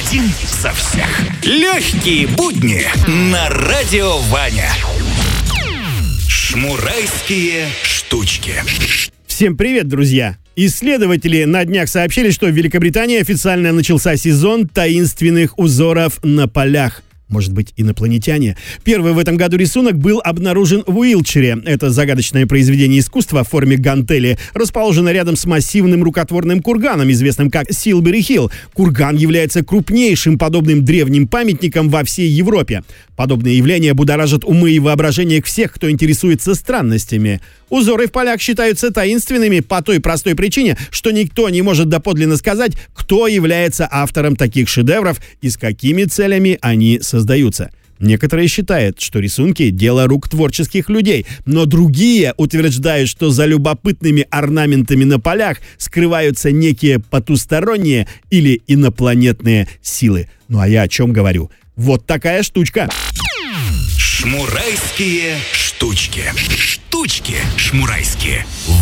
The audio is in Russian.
Один за всех. Легкие будни на Радио Ваня. Шмурайские штучки. Всем привет, друзья! Исследователи на днях сообщили, что в Великобритании официально начался сезон таинственных узоров на полях. Может быть, инопланетяне? Первый в этом году рисунок был обнаружен в Уилтшире. Это загадочное произведение искусства в форме гантели расположено рядом с массивным рукотворным курганом, известным как Силбери-Хилл. Курган является крупнейшим подобным древним памятником во всей Европе. Подобные явления будоражат умы и воображение всех, кто интересуется странностями. Узоры в полях считаются таинственными по той простой причине, что никто не может доподлинно сказать, кто является автором таких шедевров и с какими целями они создаются. Некоторые считают, что рисунки – дело рук творческих людей, но другие утверждают, что за любопытными орнаментами на полях скрываются некие потусторонние или инопланетные силы. Ну а я о чем говорю? Вот такая штучка. Шмурайские штучки. Штучки шмурайские.